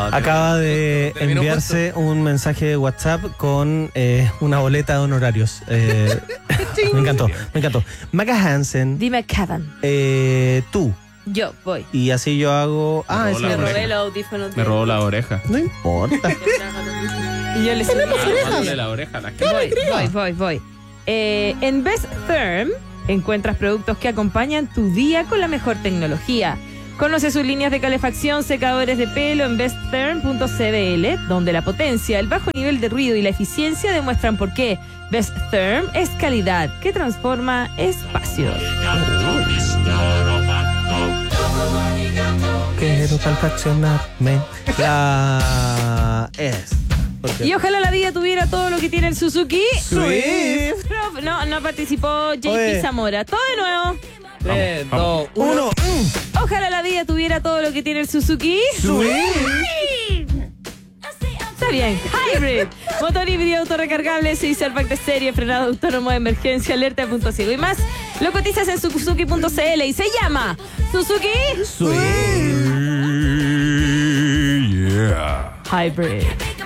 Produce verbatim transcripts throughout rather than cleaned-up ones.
Acaba de enviarse un mensaje de WhatsApp con eh, una boleta de honorarios. Eh, me encantó, me encantó. Maca Hansen. Dime, Kevin. Eh, tú. Yo voy. Y así yo hago. Me Ah, robó ese la Me es robé oreja. los audífonos. Me robó la oreja. No importa. Y yo le Tenemos seguí. orejas. Mándale la oreja a la gente. Voy, voy, voy, voy. Eh, en Best Therm encuentras productos que acompañan tu día con la mejor tecnología. Conoce sus líneas de calefacción, secadores de pelo en best therm punto c l, donde la potencia, el bajo nivel de ruido y la eficiencia demuestran por qué Best Therm es calidad que transforma espacios. Quiero calefaccionarme. La es. Porque- Y ojalá la vida tuviera todo lo que tiene el Suzuki Swift. Pero no, no participó J P Oye. Zamora. Todo de nuevo. tres, dos, uno. Ojalá la vida tuviera todo lo que tiene el Suzuki Swift. Está bien. Hybrid. Motor híbrido autorrecargable, seis airbags de serie, frenado autónomo de emergencia, alerta de punto ciego y más. Lo cotizas en suzuki punto c l y se llama Suzuki Yeah. Hybrid.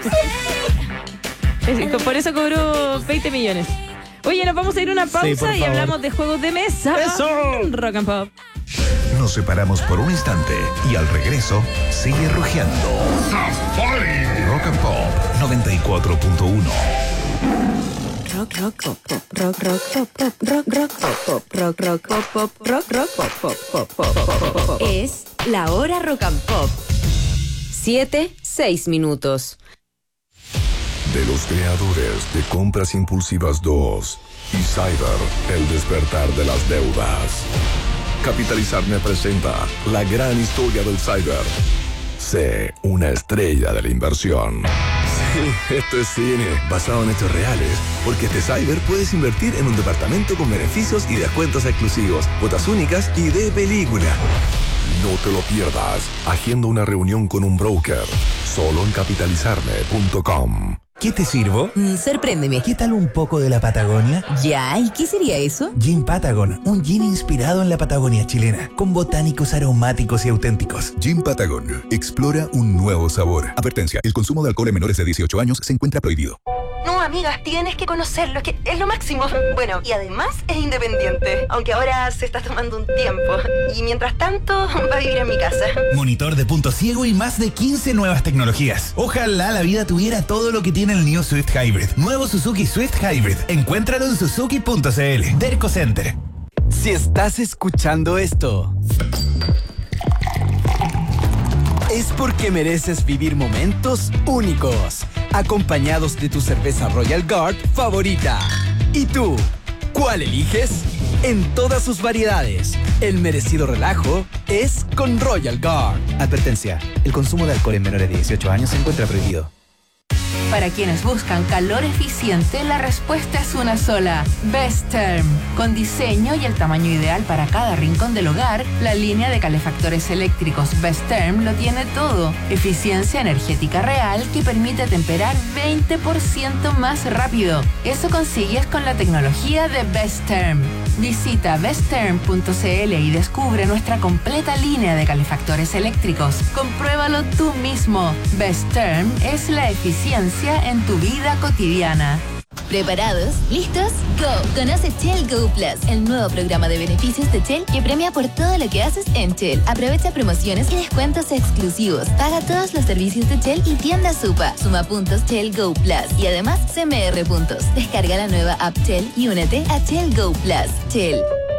Es- Por eso cobró veinte millones. Oye, nos vamos a ir a una Sí, por pausa y favor. hablamos de juegos de mesa. ¡Eso! Rock and Pop. Nos separamos por un instante y al regreso sigue rugiendo. Rock and Pop noventa y cuatro punto uno. Rock, rock, pop, pop, rock, rock, pop, pop, rock, rock, pop, pop, rock, rock, pop, pop, rock, rock, pop, pop, pop, pop, pop, pop, pop. Es la hora Rock and Pop. Siete, seis minutos. De los creadores de Compras Impulsivas dos y Cyber, el despertar de las deudas. Capitalizar me presenta la gran historia del Cyber. Sé una estrella de la inversión. Sí, esto es cine, basado en hechos reales. Porque este Cyber puedes invertir en un departamento con beneficios y descuentos exclusivos, cuotas únicas y de película. No te lo pierdas. Agenda una reunión con un broker. Solo en capitalizarme punto com. ¿Qué te sirvo? Mm, sorpréndeme. ¿Qué tal un poco de la Patagonia? Ya, ¿y qué sería eso? Gin Patagon, un gin inspirado en la Patagonia chilena, con botánicos aromáticos y auténticos. Gin Patagon. Explora un nuevo sabor. Advertencia. El consumo de alcohol en menores de dieciocho años se encuentra prohibido. No, amigas, tienes que conocerlo, es que es lo máximo. Bueno, y además es independiente, aunque ahora se está tomando un tiempo. Y mientras tanto, va a vivir en mi casa. Monitor de punto ciego y más de quince nuevas tecnologías. Ojalá la vida tuviera todo lo que tiene el New Swift Hybrid. Nuevo Suzuki Swift Hybrid. Encuéntralo en suzuki punto c l. Derco Center. Si estás escuchando esto, es porque mereces vivir momentos únicos, acompañados de tu cerveza Royal Guard favorita. ¿Y tú? ¿Cuál eliges? En todas sus variedades, el merecido relajo es con Royal Guard. Advertencia. El consumo de alcohol en menores de dieciocho años se encuentra prohibido. Para quienes buscan calor eficiente, la respuesta es una sola. Best Therm. Con diseño y el tamaño ideal para cada rincón del hogar, la línea de calefactores eléctricos Best Therm lo tiene todo. Eficiencia energética real que permite temperar veinte por ciento más rápido. Eso consigues con la tecnología de Best Therm. Visita best therm punto c l y descubre nuestra completa línea de calefactores eléctricos. Compruébalo tú mismo. Best Therm es la eficiencia en tu vida cotidiana. ¿Preparados? ¿Listos? ¡Go! Conoce Shell Go Plus, el nuevo programa de beneficios de Shell que premia por todo lo que haces en Shell. Aprovecha promociones y descuentos exclusivos. Paga todos los servicios de Shell y tienda Supa. Suma puntos Shell Go Plus y además C M R puntos. Descarga la nueva app Shell y únete a Shell Go Plus. Shell.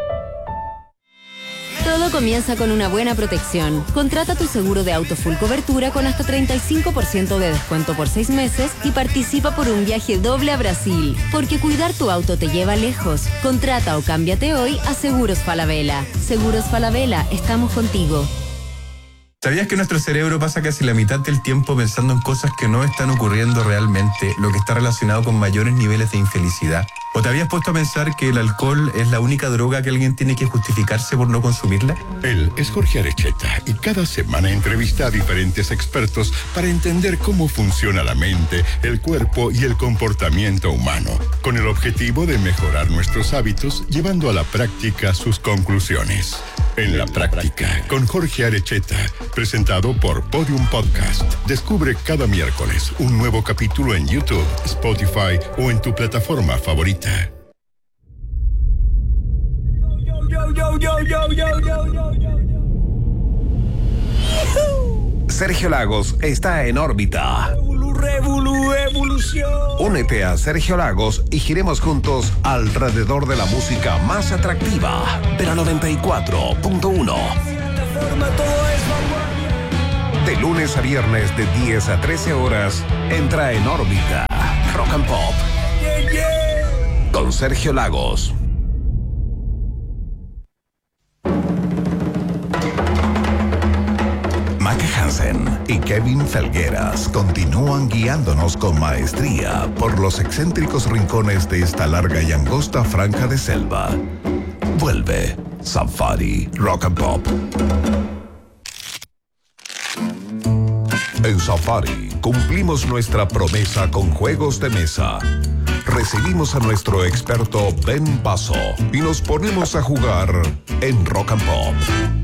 Todo comienza con una buena protección. Contrata tu seguro de auto full cobertura con hasta treinta y cinco por ciento de descuento por seis meses y participa por un viaje doble a Brasil. Porque cuidar tu auto te lleva lejos. Contrata o cámbiate hoy a Seguros Falabella. Seguros Falabella, estamos contigo. ¿Sabías que nuestro cerebro pasa casi la mitad del tiempo pensando en cosas que no están ocurriendo realmente, lo que está relacionado con mayores niveles de infelicidad? ¿O te habías puesto a pensar que el alcohol es la única droga que alguien tiene que justificarse por no consumirla? Él es Jorge Arecheta y cada semana entrevista a diferentes expertos para entender cómo funciona la mente, el cuerpo y el comportamiento humano, con el objetivo de mejorar nuestros hábitos, llevando a la práctica sus conclusiones. En la práctica, con Jorge Arecheta, presentado por Podium Podcast. Descubre cada miércoles un nuevo capítulo en YouTube, Spotify o en tu plataforma favorita. Sergio Lagos está en órbita. Revolu, evolución. Únete a Sergio Lagos y giremos juntos alrededor de la música más atractiva de la noventa y cuatro punto uno. De lunes a viernes de diez a trece horas, entra en órbita Rock and Pop Yeah, yeah. con Sergio Lagos. Maca Hansen y Kevin Felgueras continúan guiándonos con maestría por los excéntricos rincones de esta larga y angosta franja de selva. Vuelve Safari Rock and Pop. En Safari cumplimos nuestra promesa con juegos de mesa. Recibimos a nuestro experto Ben Paso y nos ponemos a jugar en Rock and Pop.